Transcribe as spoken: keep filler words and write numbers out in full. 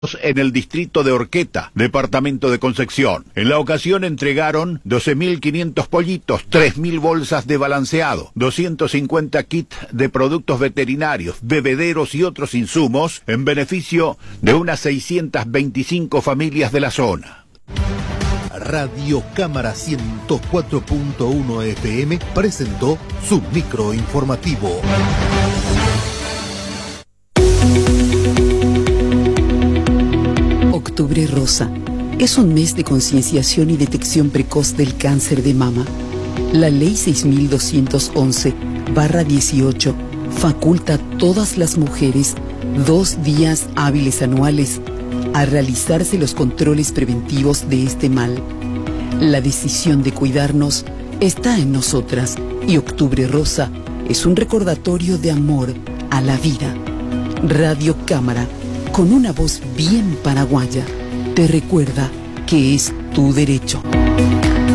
en el distrito de Orqueta, departamento de Concepción. En la ocasión entregaron doce mil quinientos pollitos, tres mil bolsas de balanceado, doscientos cincuenta kits de productos veterinarios, bebederos y otros insumos en beneficio de unas seiscientas veinticinco familias de la zona. Radio Cámara ciento cuatro punto uno F M presentó su micro informativo. Octubre Rosa es un mes de concienciación y detección precoz del cáncer de mama. La Ley seis mil doscientos once barra dieciocho faculta a todas las mujeres dos días hábiles anuales a realizarse los controles preventivos de este mal. La decisión de cuidarnos está en nosotras y Octubre Rosa es un recordatorio de amor a la vida. Radio Cámara, con una voz bien paraguaya, te recuerda que es tu derecho.